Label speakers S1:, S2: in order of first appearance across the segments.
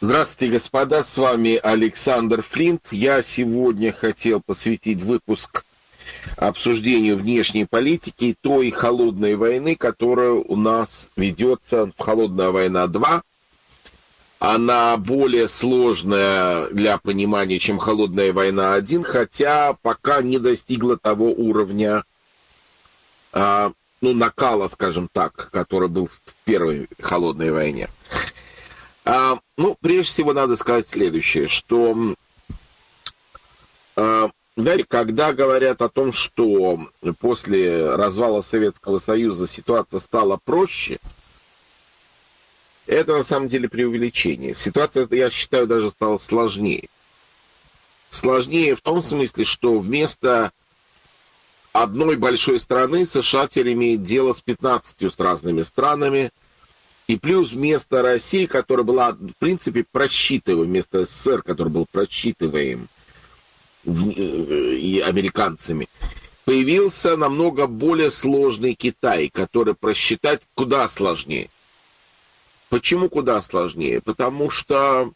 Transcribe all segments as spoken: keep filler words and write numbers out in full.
S1: Здравствуйте, господа, с вами Александр Флинт. Я сегодня хотел посвятить выпуск обсуждению внешней политики и той холодной войны, которая у нас ведется, «Холодная война два». Она более сложная для понимания, чем «Холодная война один», хотя пока не достигла того уровня, а, ну, накала, скажем так, который был в первой «Холодной войне». А, ну, прежде всего, надо сказать следующее, что, а, знаете, когда говорят о том, что после развала Советского Союза ситуация стала проще, это на самом деле преувеличение. Ситуация, я считаю, даже стала сложнее. Сложнее в том смысле, что вместо одной большой страны США теперь имеет дело с пятнадцатью с разными странами. И плюс вместо России, которая была, в принципе, просчитываем, вместо СССР, который был просчитываем и американцами, появился намного более сложный Китай, который просчитать куда сложнее. Почему куда сложнее? Потому что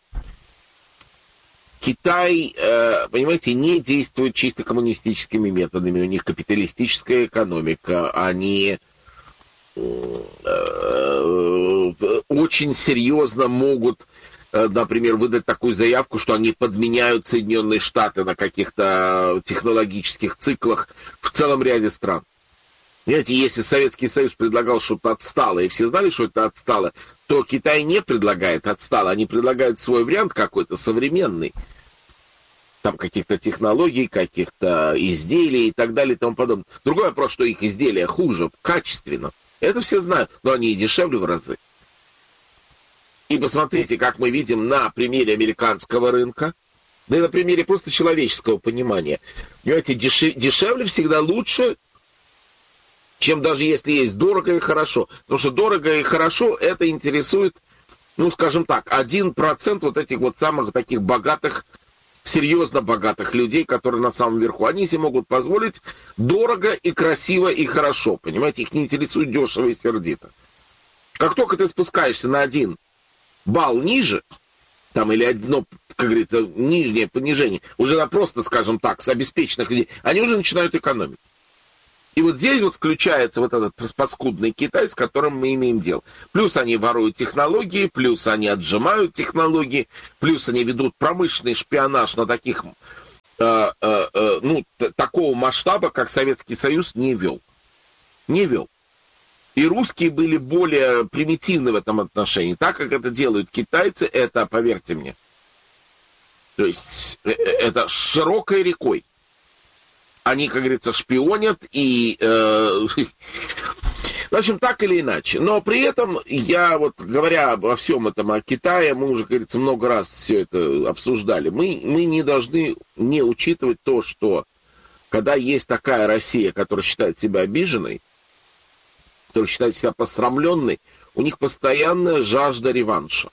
S1: Китай, понимаете, не действует чисто коммунистическими методами. У них капиталистическая экономика, они очень серьезно могут, например, выдать такую заявку, что они подменяют Соединенные Штаты на каких-то технологических циклах в целом ряде стран. Понимаете, если Советский Союз предлагал что-то отсталое, и все знали, что это отстало, то Китай не предлагает отстало, они предлагают свой вариант какой-то современный. Там каких-то технологий, каких-то изделий и так далее и тому подобное. Другой вопрос, что их изделия хуже, качественно. Это все знают, но они и дешевле в разы. И посмотрите, как мы видим на примере американского рынка, да и на примере просто человеческого понимания. Понимаете, дешевле всегда лучше, чем даже если есть дорого и хорошо. Потому что дорого и хорошо это интересует, ну, скажем так, один процент вот этих вот самых таких богатых, серьезно богатых людей, которые на самом верху. Они себе могут позволить дорого и красиво и хорошо. Понимаете, их не интересует дешево и сердито. Как только ты спускаешься на один балл ниже, там или одно, как говорится, нижнее понижение, уже на просто, скажем так, с обеспеченных людей, они уже начинают экономить. И вот здесь вот включается вот этот паскудный Китай, с которым мы имеем дело. Плюс они воруют технологии, плюс они отжимают технологии, плюс они ведут промышленный шпионаж на таких, э, э, э, ну, т- такого масштаба, как Советский Союз не вел. Не вел. И русские были более примитивны в этом отношении. Так как это делают китайцы, это, поверьте мне, то есть э, это широкой рекой. Они, как говорится, шпионят и... Э, в общем, так или иначе. Но при этом я, вот говоря обо всем этом, о Китае, мы уже, как говорится, много раз все это обсуждали. Мы, мы не должны не учитывать то, что когда есть такая Россия, которая считает себя обиженной, которая считает себя посрамленной, у них постоянная жажда реванша.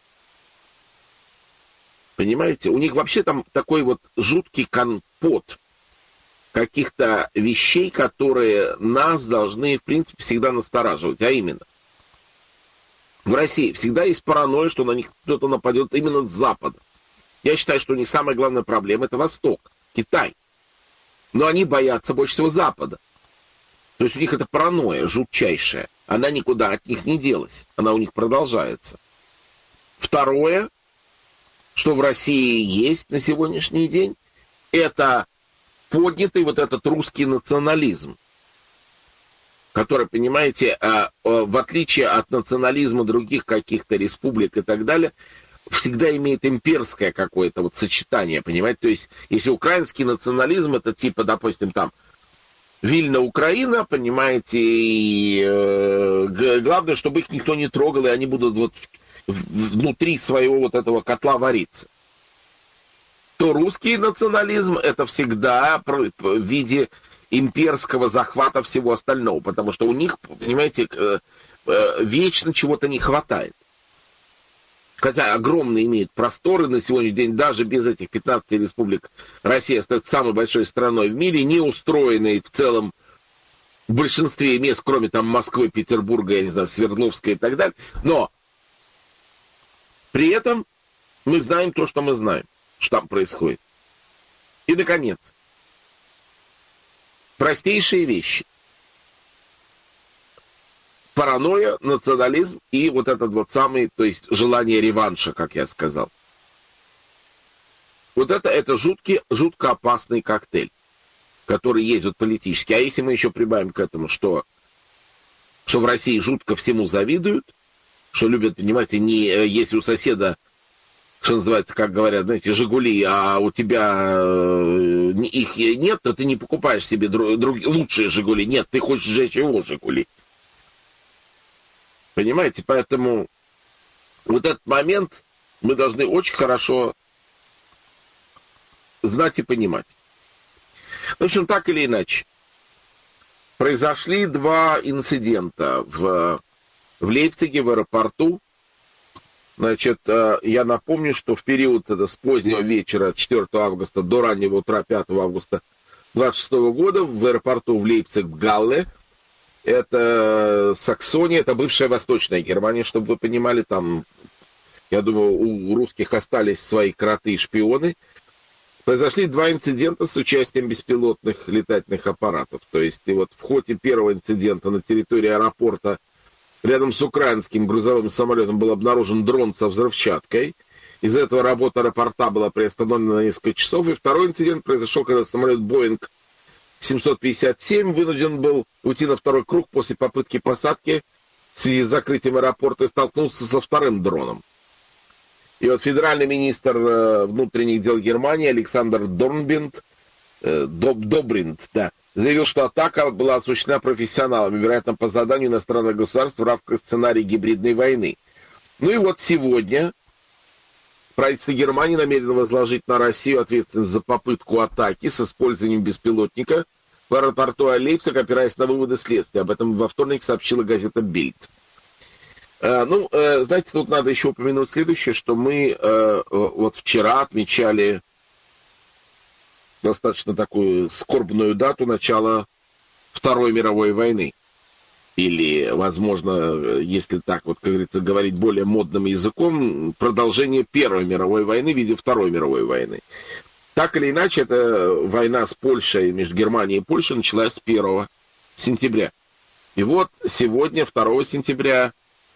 S1: Понимаете? У них вообще там такой вот жуткий компот каких-то вещей, которые нас должны, в принципе, всегда настораживать. А именно, в России всегда есть паранойя, что на них кто-то нападет именно с Запада. Я считаю, что у них самая главная проблема — это Восток, Китай. Но они боятся больше всего Запада. То есть у них это паранойя жутчайшая. Она никуда от них не делась. Она у них продолжается. Второе, что в России есть на сегодняшний день, это поднятый вот этот русский национализм, который, понимаете, в отличие от национализма других каких-то республик и так далее, всегда имеет имперское какое-то вот сочетание, понимаете? То есть, если украинский национализм, это типа, допустим, там, Вильна, Украина, понимаете, и э, главное, чтобы их никто не трогал, и они будут вот внутри своего вот этого котла вариться. То русский национализм — это всегда в виде имперского захвата всего остального, потому что у них, понимаете, вечно чего-то не хватает. Хотя огромные имеют просторы на сегодняшний день, даже без этих пятнадцати республик Россия остается самой большой страной в мире, не устроенной в целом в большинстве мест, кроме там Москвы, Петербурга, я не знаю, Свердловска и так далее. Но при этом Мы знаем то, что мы знаем, что там происходит. И, наконец, простейшие вещи. Паранойя, национализм и вот этот вот самый, то есть желание реванша, как я сказал. Вот это, это жуткий, жутко опасный коктейль, который есть вот политический. А если мы еще прибавим к этому, что, что в России жутко всему завидуют, что любят, понимаете, не если у соседа, что называется, как говорят, знаете, «Жигули», а у тебя э, их нет, то ты не покупаешь себе друг, друг, лучшие «Жигули». Нет, ты хочешь сжечь его «Жигули». Понимаете? Поэтому вот этот момент мы должны очень хорошо знать и понимать. В общем, так или иначе, произошли два инцидента в, в Лейпциге, в аэропорту. Значит, я напомню, что в период это, с позднего вечера четвёртого августа до раннего утра пятого августа двадцать шестого года в аэропорту в Лейпциг-Галле, это Саксония, это бывшая Восточная Германия, чтобы вы понимали, там, я думаю, у русских остались свои кроты и шпионы. Произошли два инцидента с участием беспилотных летательных аппаратов. То есть и вот в ходе первого инцидента на территории аэропорта рядом с украинским грузовым самолетом был обнаружен дрон со взрывчаткой. Из-за этого работа аэропорта была приостановлена на несколько часов. И второй инцидент произошел, когда самолет Boeing семьсот пятьдесят семь вынужден был уйти на второй круг после попытки посадки в связи с закрытием аэропорта и столкнулся со вторым дроном. И вот федеральный министр э, внутренних дел Германии Александр Дорнбинд, э, Доб, Добринд, да, заявил, что атака была осуществлена профессионалами, вероятно, по заданию иностранных государств в рамках сценария гибридной войны. Ну и вот сегодня правительство Германии намерено возложить на Россию ответственность за попытку атаки с использованием беспилотника в аэропорту Лейпциг, опираясь на выводы следствия. Об этом во вторник сообщила газета «Бильд». Ну, знаете, тут надо еще упомянуть следующее, что мы вот вчера отмечали достаточно такую скорбную дату начала Второй мировой войны. Или, возможно, если так вот, как говорится, говорить более модным языком, продолжение Первой мировой войны в виде Второй мировой войны. Так или иначе, эта война с Польшей, между Германией и Польшей, началась с первого сентября. И вот сегодня, второго сентября,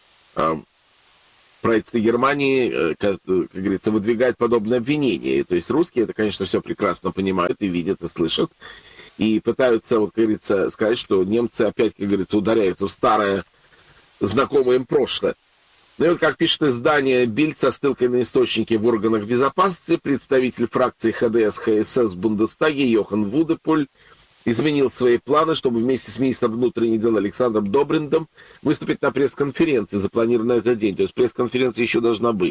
S1: правительство Германии, как, как говорится, выдвигает подобное обвинение. То есть русские это, конечно, все прекрасно понимают и видят, и слышат. И пытаются, вот, как говорится, сказать, что немцы опять, как говорится, ударяются в старое, знакомое им прошлое. Ну и вот, как пишет издание «Бильд» со ссылкой на источники в органах безопасности, представитель фракции ХДС-ХСС в Бундестаге Йохан Вудеполь изменил свои планы, чтобы вместе с министром внутренних дел Александром Добриндом выступить на пресс-конференции, запланированной на этот день. То есть пресс-конференция еще должна быть.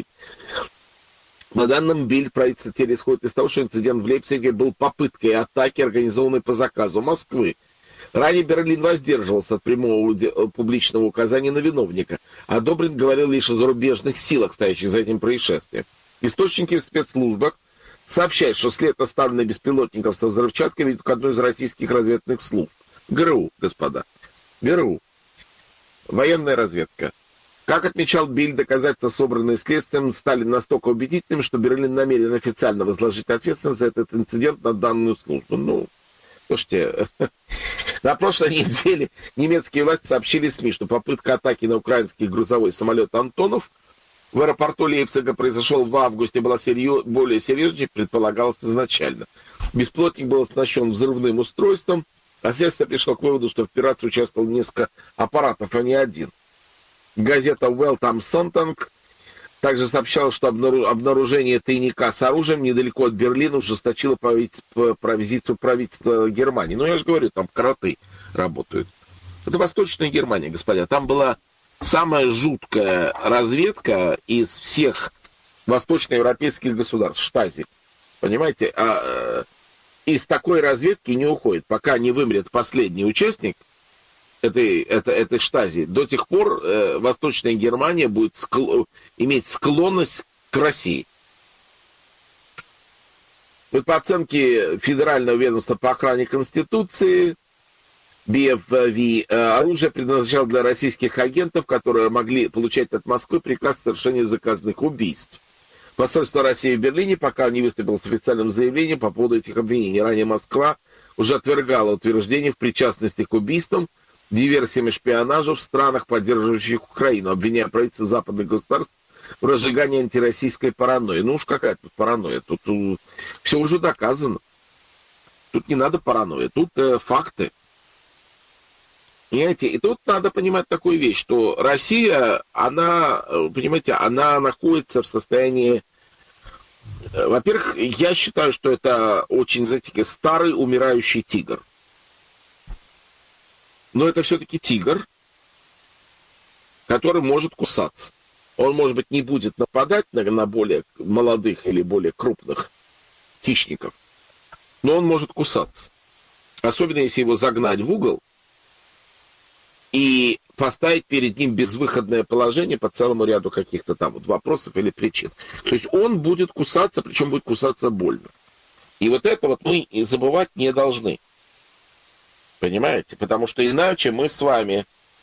S1: По данным Бильд, правительство теперь исходит из того, что инцидент в Лейпциге был попыткой атаки, организованной по заказу Москвы. Ранее Берлин воздерживался от прямого публичного указания на виновника, а Добринд говорил лишь о зарубежных силах, стоящих за этим происшествием. Источники в спецслужбах сообщают, что след, оставленный беспилотников со взрывчаткой, ведут к одной из российских разведных служб. ГРУ, господа. ГРУ. Военная разведка. Как отмечал Бильд, доказательства, собранные следствием, стали настолько убедительными, что Берлин намерен официально возложить ответственность за этот инцидент на данную службу. Ну, слушайте, на прошлой неделе немецкие власти сообщили СМИ, что попытка атаки на украинский грузовой самолет «Антонов» в аэропорту Лейпцига произошел в августе, была серьез... более серьезной, чем предполагалось изначально. Беспилотник был оснащен взрывным устройством, а следствие пришло к выводу, что в операции участвовало несколько аппаратов, а не один. Газета Welt am Sonntag также сообщала, что обнаружение тайника с оружием недалеко от Берлина ужесточило позицию правительства Германии. Ну, я же говорю, там кроты работают. Это Восточная Германия, господа. Там была самая жуткая разведка из всех восточноевропейских государств, Штази. Понимаете? А из такой разведки не уходит, пока не вымрет последний участник этой, этой, этой Штази. До тех пор э, Восточная Германия будет скло... иметь склонность к России. Вот по оценке Федерального ведомства по охране Конституции, би эф ви, оружие предназначалось для российских агентов, которые могли получать от Москвы приказ о совершении заказных убийств. Посольство России в Берлине пока не выступило с официальным заявлением по поводу этих обвинений. Ранее Москва уже отвергала утверждение в причастности к убийствам, диверсиям и шпионажу в странах, поддерживающих Украину, обвиняя правительство западных государств в разжигании антироссийской паранойи. Ну уж какая тут паранойя, тут, тут все уже доказано. Тут не надо паранойи, тут э, факты. Понимаете, и тут надо понимать такую вещь, что Россия, она, понимаете, она находится в состоянии... Во-первых, я считаю, что это очень, знаете, старый умирающий тигр. Но это все-таки тигр, который может кусаться. Он, может быть, не будет нападать на, на более молодых или более крупных хищников, но он может кусаться. Особенно, если его загнать в угол и поставить перед ним безвыходное положение по целому ряду каких-то там вот вопросов или причин. То есть он будет кусаться, причем будет кусаться больно. И вот это вот мы и забывать не должны. Понимаете? Потому что иначе мы с вами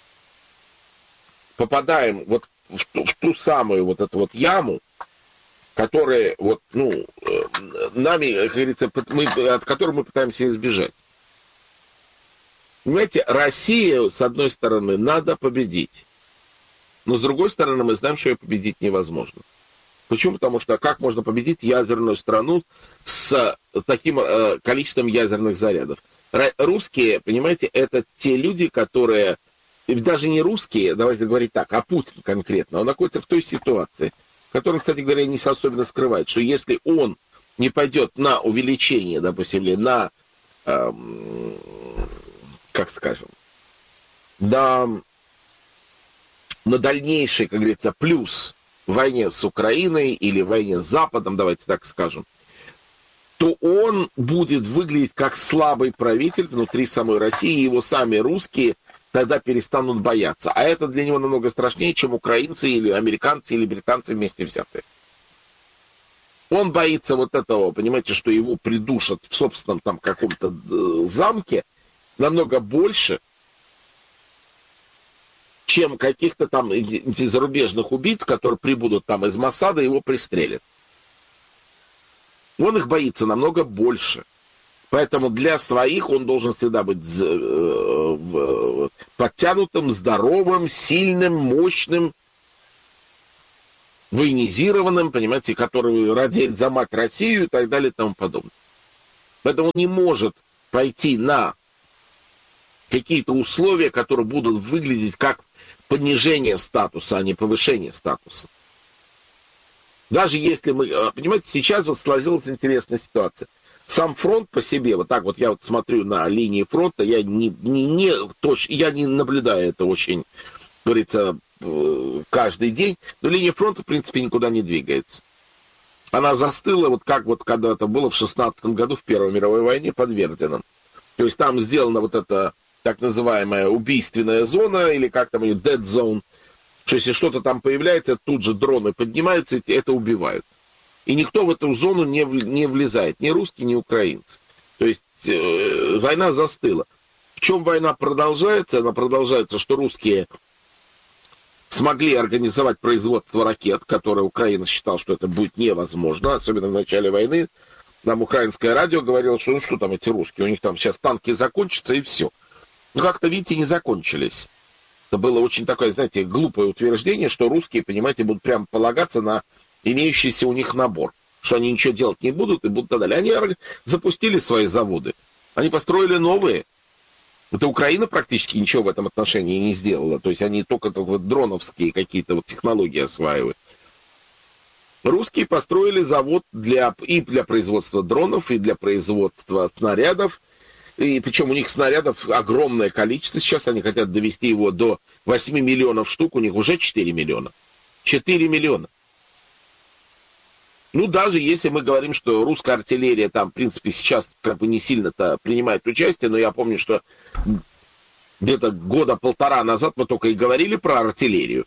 S1: попадаем вот в ту, в ту самую вот эту вот яму, которая вот, ну, нами, как говорится, мы, от которой мы пытаемся избежать. Понимаете, Россию, с одной стороны, надо победить. Но с другой стороны, мы знаем, что ее победить невозможно. Почему? Потому что как можно победить ядерную страну с таким э, количеством ядерных зарядов? Р- русские, понимаете, это те люди, которые, даже не русские, давайте говорить так, а Путин конкретно, он находится в той ситуации, в которой, кстати говоря, не особенно скрывает, что если он не пойдет на увеличение, допустим, или на... Э, как скажем, на, на дальнейший, как говорится, плюс в войне с Украиной или в войне с Западом, давайте так скажем, то он будет выглядеть как слабый правитель внутри самой России, и его сами русские тогда перестанут бояться. А это для него намного страшнее, чем украинцы или американцы или британцы вместе взятые. Он боится вот этого, понимаете, что его придушат в собственном там каком-то замке, намного больше, чем каких-то там зарубежных убийц, которые прибудут там из Моссада и его пристрелят. Он их боится намного больше. Поэтому для своих он должен всегда быть подтянутым, здоровым, сильным, мощным, военизированным, понимаете, который радеет за мать Россию и так далее и тому подобное. Поэтому он не может пойти на какие-то условия, которые будут выглядеть как понижение статуса, а не повышение статуса. Даже если мы... Понимаете, сейчас вот сложилась интересная ситуация. Сам фронт по себе, вот так вот я вот смотрю на линии фронта, я не, не, не, точ, я не наблюдаю это очень, говорится, каждый день, но линия фронта, в принципе, никуда не двигается. Она застыла, вот как вот когда-то было в шестнадцатом году в Первой мировой войне под Верденом. То есть там сделана вот эта так называемая убийственная зона, или как там ее, dead zone, что если что-то там появляется, тут же дроны поднимаются, и это убивают. И никто в эту зону не, не влезает, ни русские, ни украинцы. То есть э, война застыла. В чем война продолжается? Она продолжается, что русские смогли организовать производство ракет, которое Украина считала, что это будет невозможно, особенно в начале войны. Нам украинское радио говорило, что ну что там эти русские, у них там сейчас танки закончатся и все. Ну, как-то, видите, не закончились. Это было очень такое, знаете, глупое утверждение, что русские, понимаете, будут прямо полагаться на имеющийся у них набор, что они ничего делать не будут и будут так далее. Они запустили свои заводы, они построили новые. Это Украина практически ничего в этом отношении не сделала. То есть они только, только вот дроновские какие-то вот технологии осваивают. Русские построили завод для, и для производства дронов, и для производства снарядов. И причем у них снарядов огромное количество. Сейчас они хотят довести его до восемь миллионов штук. У них уже четыре миллиона. четыре миллиона. Ну, даже если мы говорим, что русская артиллерия там, в принципе, сейчас как бы не сильно-то принимает участие, но я помню, что где-то года полтора назад мы только и говорили про артиллерию.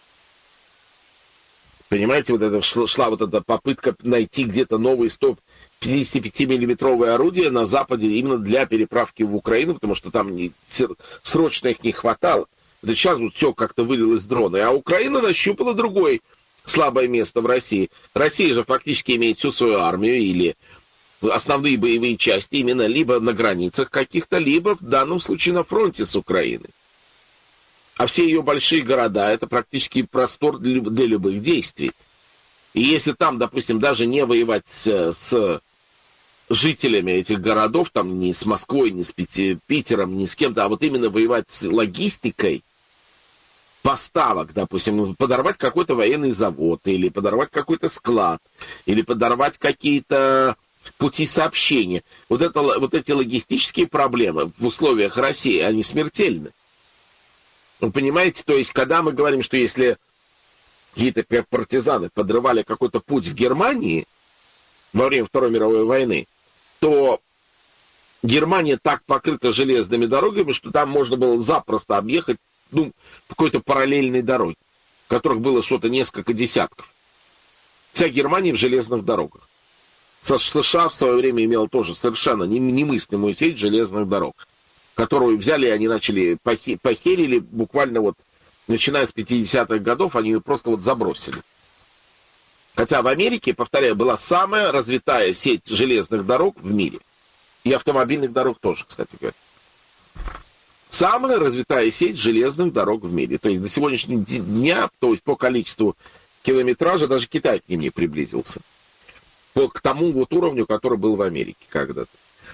S1: Понимаете, вот это шла, шла вот эта попытка найти где-то новые сто пятидесятипятимиллиметровые орудия на Западе именно для переправки в Украину, потому что там не, срочно их не хватало. Это сейчас вот все как-то вылилось с дрона. А Украина нащупала другой слабое место в России. Россия же фактически имеет всю свою армию или основные боевые части именно либо на границах каких-то, либо в данном случае на фронте с Украиной. А все ее большие города — это практически простор для, для любых действий. И если там, допустим, даже не воевать с, с жителями этих городов, там ни с Москвой, ни с Питером, ни с кем-то, а вот именно воевать с логистикой поставок, допустим, подорвать какой-то военный завод, или подорвать какой-то склад, или подорвать какие-то пути сообщения. Вот, это, вот эти логистические проблемы в условиях России, они смертельны. Вы понимаете, то есть, когда мы говорим, что если какие-то партизаны подрывали какой-то путь в Германии во время Второй мировой войны, то Германия так покрыта железными дорогами, что там можно было запросто объехать, ну, какой-то параллельной дороги, которых было что-то несколько десятков. Вся Германия в железных дорогах. США в свое время имела тоже совершенно немыслимую сеть железных дорог, которую взяли, они начали, похерили, буквально вот, начиная с пятидесятых годов, они ее просто вот забросили. Хотя в Америке, повторяю, была самая развитая сеть железных дорог в мире. И автомобильных дорог тоже, кстати говоря. Самая развитая сеть железных дорог в мире. То есть до сегодняшнего дня, то есть по количеству километража, даже Китай к ним не приблизился. По, к тому вот уровню, который был в Америке когда-то.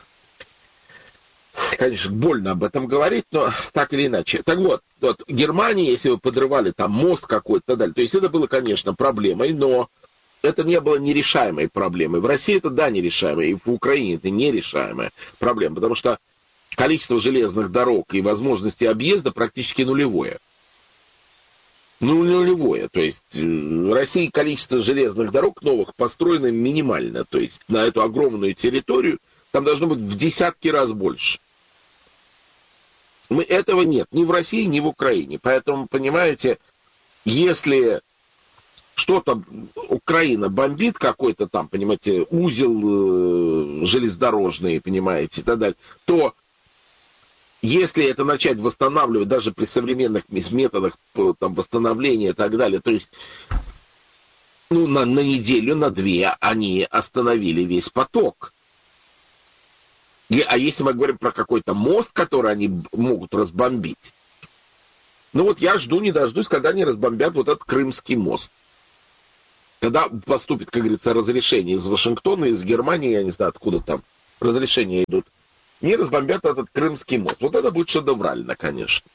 S1: Конечно, больно об этом говорить, но так или иначе. Так вот, вот Германия, если вы подрывали там мост какой-то и так далее, то есть это было, конечно, проблемой, но это не было нерешаемой проблемой. В России это, да, нерешаемая, и в Украине это нерешаемая проблема, потому что количество железных дорог и возможности объезда практически нулевое. Ну, нулевое. То есть в России количество железных дорог новых построено минимально. То есть на эту огромную территорию там должно быть в десятки раз больше. Мы, этого нет ни в России, ни в Украине. Поэтому, понимаете, если что-то Украина бомбит, какой-то там, понимаете, узел э, железнодорожный, понимаете, и так далее, то если это начать восстанавливать даже при современных методах там, восстановления и так далее, то есть ну, на, на неделю, на две они остановили весь поток. И, а если мы говорим про какой-то мост, который они могут разбомбить, ну вот я жду, не дождусь, когда они разбомбят вот этот Крымский мост. Когда поступит, как говорится, разрешение из Вашингтона, из Германии, я не знаю, откуда там разрешения идут, не разбомбят этот Крымский мост. Вот это будет шедеврально, конечно.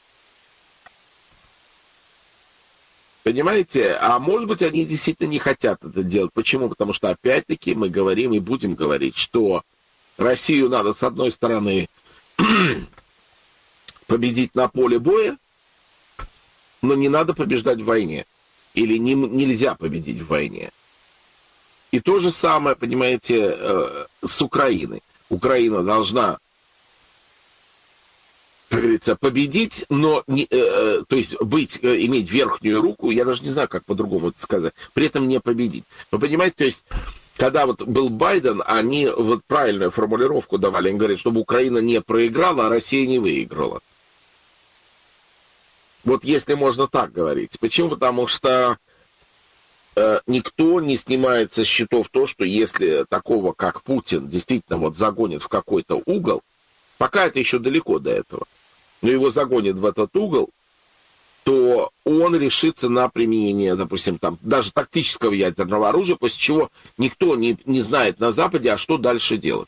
S1: Понимаете? А может быть, они действительно не хотят это делать. Почему? Потому что, опять-таки, мы говорим и будем говорить, что Россию надо, с одной стороны, победить на поле боя, но не надо побеждать в войне. Или не, нельзя победить в войне. И то же самое, понимаете, э, с Украиной. Украина должна, как говорится, победить, но не, э, то есть быть, э, иметь верхнюю руку, я даже не знаю, как по-другому это сказать, при этом не победить. Вы понимаете, то есть, когда вот был Байден, они вот правильную формулировку давали, они говорят, чтобы Украина не проиграла, а Россия не выиграла. Вот если можно так говорить. Почему? Потому что э, никто не снимает со счетов то, что если такого, как Путин, действительно вот загонит в какой-то угол, пока это еще далеко до этого, но его загонит в этот угол, то он решится на применение, допустим, там, даже тактического ядерного оружия, после чего никто не, не знает на Западе, а что дальше делать.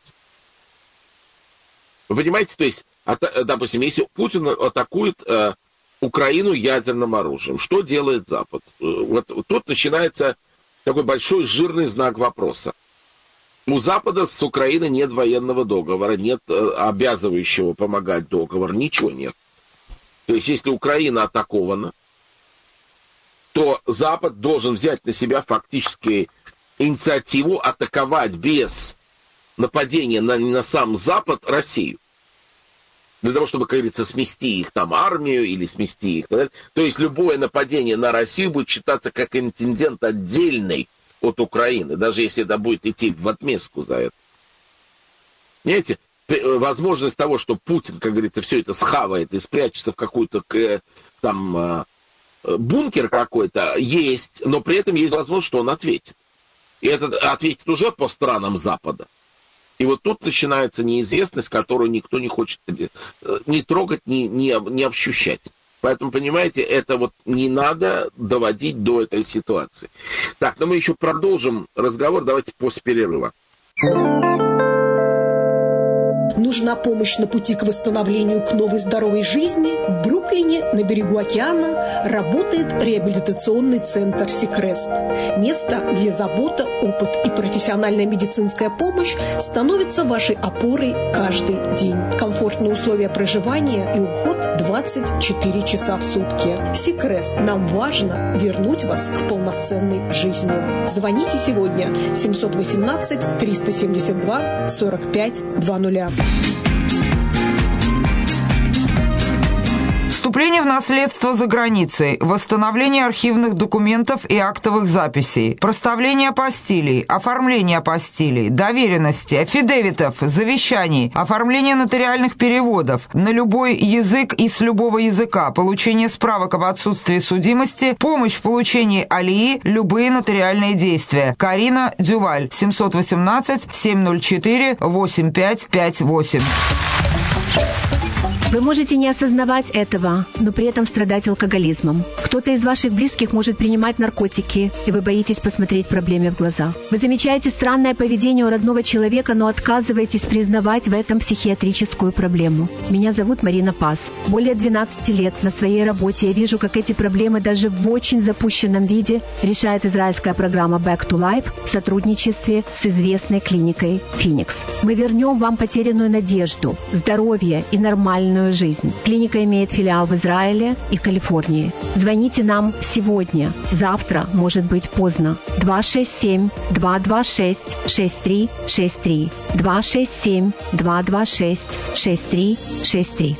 S1: Вы понимаете, то есть, от, допустим, если Путин атакует э, Украину ядерным оружием, что делает Запад? Вот, вот тут начинается такой большой жирный знак вопроса. У Запада с Украиной нет военного договора, нет э, обязывающего помогать договора, ничего нет. То есть, если Украина атакована, то Запад должен взять на себя фактически инициативу атаковать без нападения на, на сам Запад Россию. Для того, чтобы, как говорится, смести их там армию или смести их. Да? То есть, любое нападение на Россию будет считаться как инцидент отдельный от Украины, даже если это будет идти в отместку за это. Понимаете? Возможность того, что Путин, как говорится, все это схавает и спрячется в какую-то там бункер какой-то есть, но при этом есть возможность, что он ответит. И этот ответит уже по странам Запада. И вот тут начинается неизвестность, которую никто не хочет ни трогать, ни, ни, ни ощущать. Поэтому, понимаете, это вот не надо доводить до этой ситуации. Так, но мы еще продолжим разговор. Давайте после перерыва.
S2: Нужна помощь на пути к восстановлению к новой здоровой жизни? В Бруклине, на берегу океана, работает реабилитационный центр «Сикрест». Место, где забота, опыт и профессиональная медицинская помощь становятся вашей опорой каждый день. Комфортные условия проживания и уход двадцать четыре часа в сутки. «Сикрест». Нам важно вернуть вас к полноценной жизни. Звоните сегодня семьсот восемнадцать триста семьдесят два сорок пять двадцать.
S3: Вступление в наследство за границей, восстановление архивных документов и актовых записей, проставление апостилей, оформление апостилей, доверенности, аффидевитов, завещаний, оформление нотариальных переводов на любой язык и с любого языка, получение справок об отсутствии судимости, помощь в получении алии, любые нотариальные действия. Карина Дюваль, семьсот восемнадцать семьсот четыре восемь пять пять восемь.
S4: Вы можете не осознавать этого, но при этом страдать алкоголизмом. Кто-то из ваших близких может принимать наркотики, и вы боитесь посмотреть проблеме в глаза. Вы замечаете странное поведение у родного человека, но отказываетесь признавать в этом психиатрическую проблему. Меня зовут Марина Пас. Более двенадцати лет на своей работе я вижу, как эти проблемы даже в очень запущенном виде решает израильская программа Back to Life в сотрудничестве с известной клиникой Phoenix. Мы вернем вам потерянную надежду, здоровье и нормальную жизнь. Клиника имеет филиал в Израиле и Калифорнии. Звоните нам сегодня. Завтра может быть поздно. два шесть семь два два шесть шесть три шесть три. два шесть семь два два шесть шесть три шесть три.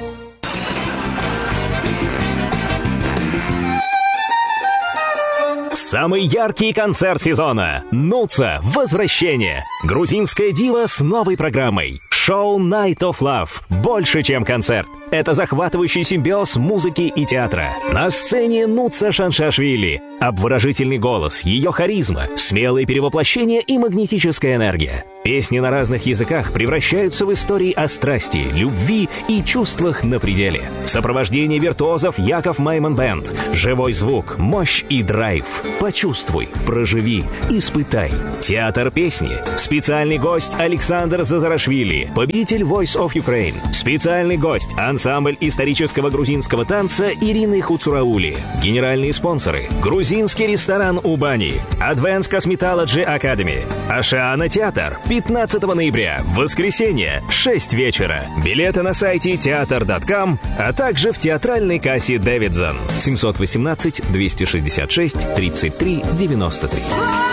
S5: Самый яркий концерт сезона. Нуца. Возвращение. Грузинская дива с новой программой. Шоу Night of Love. Больше, чем концерт. Это захватывающий симбиоз музыки и театра. На сцене Нуца Шаншашвили. Обворожительный голос, ее харизма, смелые перевоплощения и магнетическая энергия. Песни на разных языках превращаются в истории о страсти, любви и чувствах на пределе. В сопровождении виртуозов Яков Майман Бэнд. Живой звук, мощь и драйв. Почувствуй, проживи, испытай. Театр песни. Специальный гость Александр Зазарашвили, победитель Voice of Ukraine. Специальный гость ансамбль исторического грузинского танца Ирины Хуцураули. Генеральные спонсоры. Грузинский ресторан Убани. Advanced Cosmetology Academy. Ашиана театр. пятнадцатого ноября. Воскресенье. шесть вечера. Билеты на сайте театр точка ком, а также в театральной кассе Дэвидсон. семьсот восемнадцать двести шестьдесят шесть тридцать три девяносто три.